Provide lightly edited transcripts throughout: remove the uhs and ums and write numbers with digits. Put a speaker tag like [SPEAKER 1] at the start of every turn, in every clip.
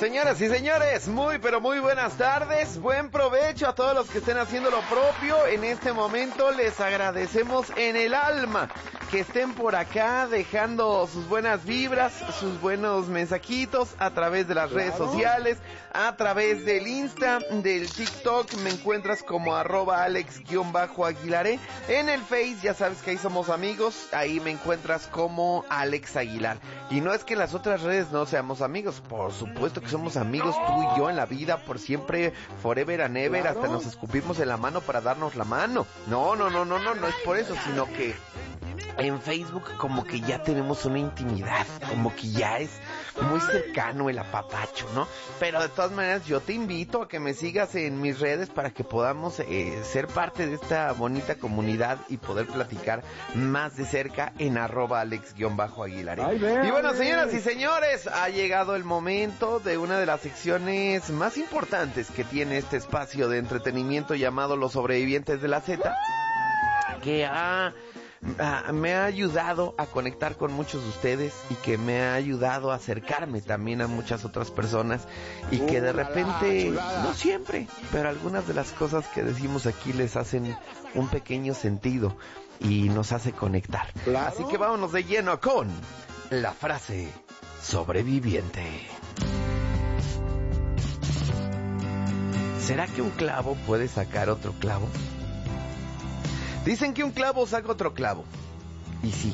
[SPEAKER 1] Señoras y señores, muy pero muy buenas tardes, buen provecho a todos los que estén haciendo lo propio. En este momento les agradecemos en el alma que estén por acá dejando sus buenas vibras, sus buenos mensajitos a través de las redes sociales, a través del Insta, del TikTok, me encuentras como @Alex_Aguilaré, en el Face, ya sabes que ahí somos amigos, ahí me encuentras como Alex Aguilar. Y no es que en las otras redes no seamos amigos, por supuesto que somos amigos tú y yo en la vida, por siempre, forever and ever, hasta nos escupimos en la mano para darnos la mano. No es por eso, sino que en Facebook como que ya tenemos una intimidad, como que ya es muy cercano el apapacho, ¿no? Pero de todas maneras yo te invito a que me sigas en mis redes para que podamos ser parte de esta bonita comunidad y poder platicar más de cerca en @Alex_Aguilar. Y bueno, señoras y señores, ha llegado el momento de una de las secciones más importantes que tiene este espacio de entretenimiento llamado Los Sobrevivientes de la Z, que me ha ayudado a conectar con muchos de ustedes y que me ha ayudado a acercarme también a muchas otras personas y que de repente, no siempre, pero algunas de las cosas que decimos aquí les hacen un pequeño sentido y nos hace conectar. ¿Claro? Así que vámonos de lleno con la frase sobreviviente. ¿Será que un clavo puede sacar otro clavo? Dicen que un clavo saca otro clavo. Y sí,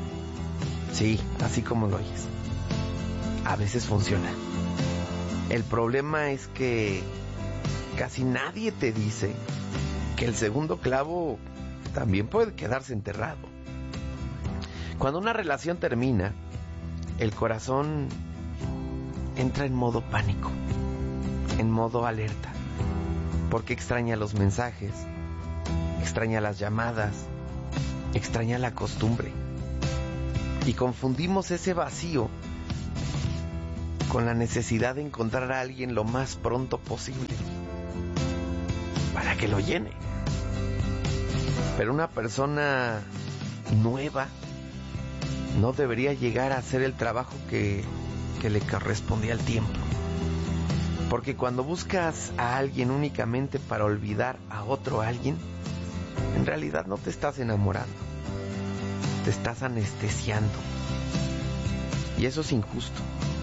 [SPEAKER 1] así como lo oyes. A veces funciona. El problema es que casi nadie te dice que el segundo clavo también puede quedarse enterrado. Cuando una relación termina, el corazón entra en modo pánico, en modo alerta, porque extraña los mensajes, extraña las llamadas, extraña la costumbre. Y confundimos ese vacío con la necesidad de encontrar a alguien lo más pronto posible para que lo llene. Pero una persona nueva no debería llegar a hacer el trabajo que le correspondía al tiempo. Porque cuando buscas a alguien únicamente para olvidar a otro alguien, en realidad no te estás enamorando, te estás anestesiando. Y eso es injusto.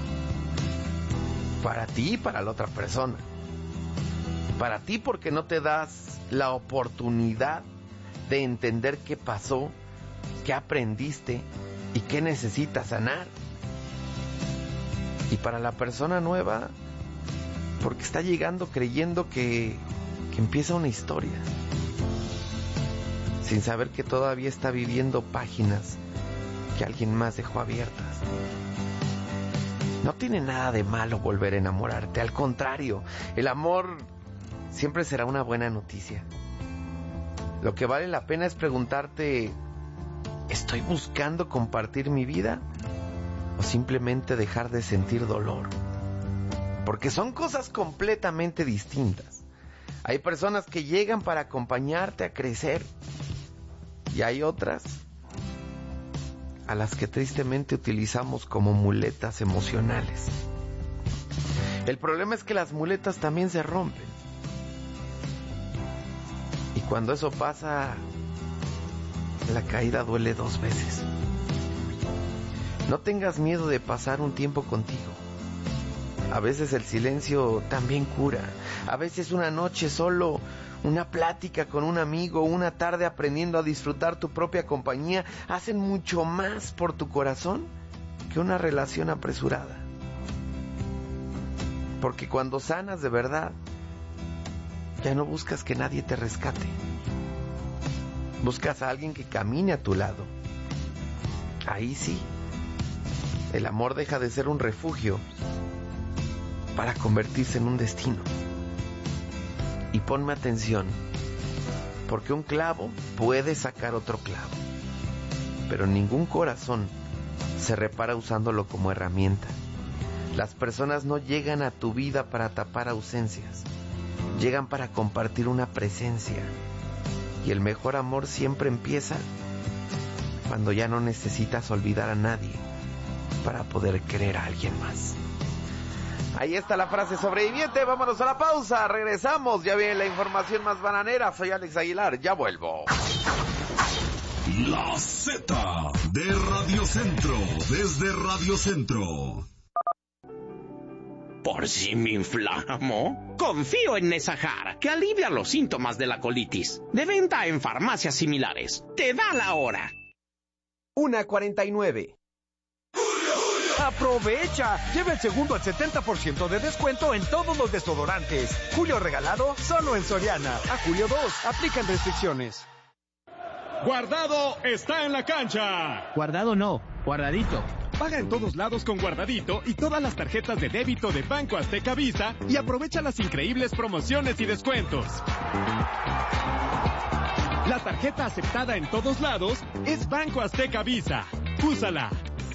[SPEAKER 1] Para ti y para la otra persona. Para ti porque no te das la oportunidad de entender qué pasó, qué aprendiste y qué necesitas sanar. Y para la persona nueva, porque está llegando creyendo que empieza una historia, sin saber que todavía está viviendo páginas que alguien más dejó abiertas. No tiene nada de malo volver a enamorarte, al contrario, el amor siempre será una buena noticia. Lo que vale la pena es preguntarte, ¿estoy buscando compartir mi vida o simplemente dejar de sentir dolor? Porque son cosas completamente distintas. Hay personas que llegan para acompañarte a crecer y hay otras a las que tristemente utilizamos como muletas emocionales. El problema es que las muletas también se rompen. Y cuando eso pasa, la caída duele 2 veces. No tengas miedo de pasar un tiempo contigo. A veces el silencio también cura. A veces una noche solo, una plática con un amigo, una tarde aprendiendo a disfrutar tu propia compañía, hacen mucho más por tu corazón que una relación apresurada. Porque cuando sanas de verdad, ya no buscas que nadie te rescate. Buscas a alguien que camine a tu lado. Ahí sí, el amor deja de ser un refugio para convertirse en un destino. Y ponme atención, porque un clavo puede sacar otro clavo, pero ningún corazón se repara usándolo como herramienta. Las personas no llegan a tu vida para tapar ausencias, llegan para compartir una presencia. Y el mejor amor siempre empieza cuando ya no necesitas olvidar a nadie para poder querer a alguien más. Ahí está la frase sobreviviente. Vámonos a la pausa. Regresamos. Ya viene la información más bananera. Soy Alex Aguilar. Ya vuelvo.
[SPEAKER 2] La Z de Radio Centro. Desde Radio Centro.
[SPEAKER 3] ¿Por si me inflamo? Confío en Nesahar, que alivia los síntomas de la colitis. De venta en farmacias similares. Te da la hora.
[SPEAKER 4] 1:49. ¡Aprovecha! Lleva el segundo al 70% de descuento en todos los desodorantes. Julio regalado solo en Soriana. A julio 2. Aplican restricciones.
[SPEAKER 5] Guardado está en la cancha.
[SPEAKER 6] Guardado no, guardadito.
[SPEAKER 5] Paga en todos lados con Guardadito y todas las tarjetas de débito de Banco Azteca Visa y aprovecha las increíbles promociones y descuentos. La tarjeta aceptada en todos lados es Banco Azteca Visa. ¡Úsala!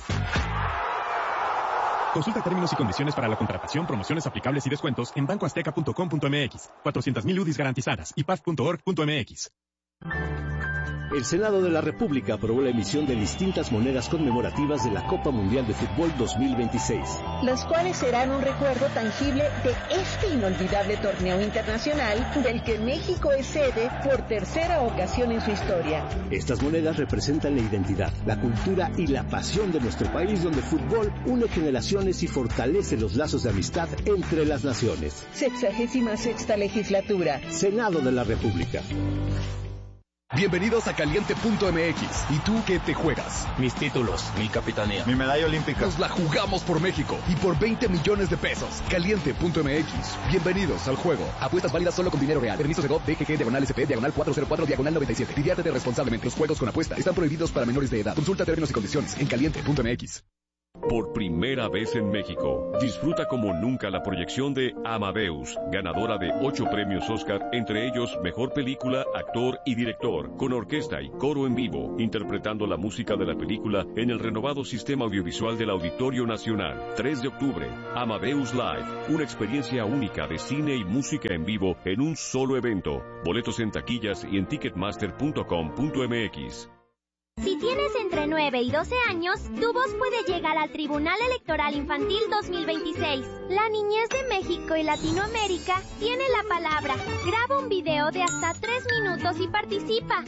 [SPEAKER 5] Consulta términos y condiciones para la contratación, promociones aplicables y descuentos en bancoazteca.com.mx. 400,000 UDIs garantizadas y paf.org.mx.
[SPEAKER 7] El Senado de la República aprobó la emisión de distintas monedas conmemorativas de la Copa Mundial de Fútbol 2026.
[SPEAKER 8] Las cuales serán un recuerdo tangible de este inolvidable torneo internacional del que México es sede por tercera ocasión en su historia.
[SPEAKER 7] Estas monedas representan la identidad, la cultura y la pasión de nuestro país, donde el fútbol une generaciones y fortalece los lazos de amistad entre las naciones.
[SPEAKER 8] 66ª legislatura.
[SPEAKER 7] Senado de la República.
[SPEAKER 9] Bienvenidos a Caliente.mx. ¿Y tú qué te juegas?
[SPEAKER 6] Mis títulos, mi capitanía,
[SPEAKER 9] mi medalla olímpica. Nos la jugamos por México y por 20 millones de pesos. Caliente.mx. Bienvenidos al juego. Apuestas válidas solo con dinero real. Permiso de GOV, DGG, /SP, /404, /97. Diviértete responsablemente. Los juegos con apuesta están prohibidos para menores de edad. Consulta términos y condiciones en Caliente.mx.
[SPEAKER 10] Por primera vez en México, disfruta como nunca la proyección de Amadeus, ganadora de 8 premios Oscar, entre ellos Mejor Película, Actor y Director, con orquesta y coro en vivo, interpretando la música de la película en el renovado sistema audiovisual del Auditorio Nacional. 3 de octubre, Amadeus Live, una experiencia única de cine y música en vivo en un solo evento. Boletos en taquillas y en ticketmaster.com.mx.
[SPEAKER 11] Si tienes entre 9 y 12 años, tu voz puede llegar al Tribunal Electoral Infantil 2026. La niñez de México y Latinoamérica tiene la palabra. Graba un video de hasta 3 minutos y participa.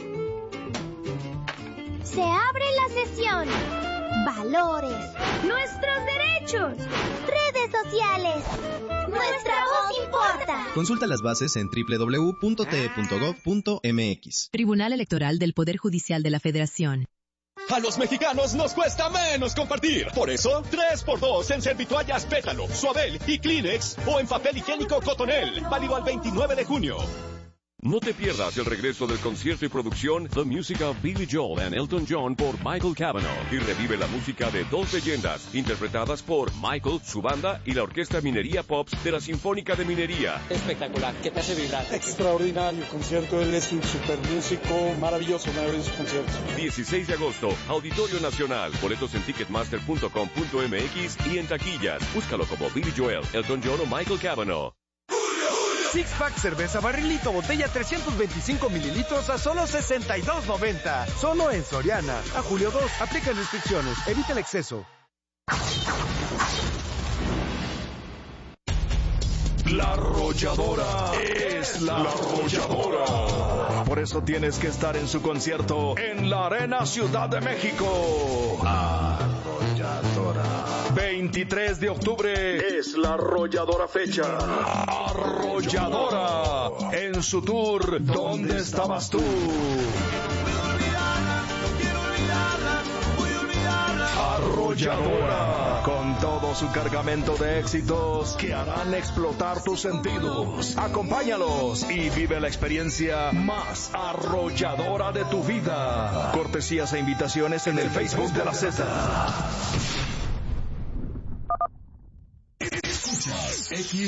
[SPEAKER 11] Se abre la sesión. Valores. Nuestros derechos. Redes sociales. Nuestra voz importa.
[SPEAKER 12] Consulta las bases en www.te.gov.mx.
[SPEAKER 13] Tribunal Electoral del Poder Judicial de la Federación.
[SPEAKER 5] A los mexicanos nos cuesta menos compartir. Por eso, 3x2 en Servitoallas Pétalo, Suabel y Kleenex o en papel higiénico Cotonel. Válido al 29 de junio.
[SPEAKER 10] No te pierdas el regreso del concierto y producción The Music of Billy Joel and Elton John por Michael Cavanaugh y revive la música de dos leyendas interpretadas por Michael, su banda y la Orquesta Minería Pops de la Sinfónica de Minería.
[SPEAKER 14] Espectacular, que te hace vibrar.
[SPEAKER 15] Extraordinario concierto, él es un super músico, maravilloso concierto.
[SPEAKER 10] 16 de agosto, Auditorio Nacional, boletos en ticketmaster.com.mx y en taquillas. Búscalo como Billy Joel, Elton John o Michael Cavanaugh.
[SPEAKER 4] Six Pack cerveza barrilito botella 325 mililitros a solo $62.90. Solo en Soriana. A julio 2. Aplican restricciones. Evita el exceso.
[SPEAKER 2] La Arrolladora es la Arrolladora. Por eso tienes que estar en su concierto en la Arena Ciudad de México. Arrolladora. 23 de octubre es la Arrolladora fecha. Arrolladora en su tour ¿Dónde estabas tú? Arrolladora, con todo su cargamento de éxitos que harán explotar tus sentidos. Acompáñalos y vive la experiencia más arrolladora de tu vida. Cortesías e invitaciones en el Facebook de la Z. Escuchas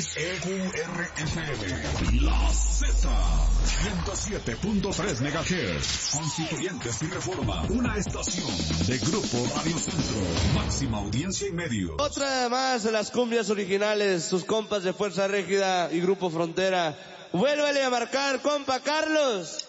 [SPEAKER 2] XEQRFM, la Z, 107.3 MHz, Constituyentes y Reforma, una estación de Grupo Radio Centro, máxima audiencia y medios.
[SPEAKER 16] Otra más de las cumbias originales, sus compas de Fuerza Régida y Grupo Frontera. Vuélvele a marcar, compa Carlos.